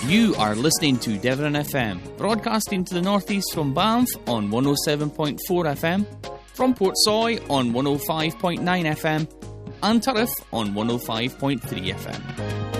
You are listening to Devon FM, broadcasting to the northeast from Banff on 107.4 FM, from Portsoy on 105.9 FM, and Turriff on 105.3 FM.